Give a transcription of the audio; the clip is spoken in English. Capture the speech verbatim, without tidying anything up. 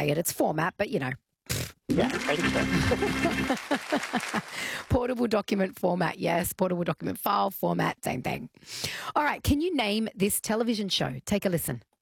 say it. It's format, but, you know. Yeah, thank you. Portable document format, yes. Portable document file format, same thing. All right, can you name this television show? Take a listen.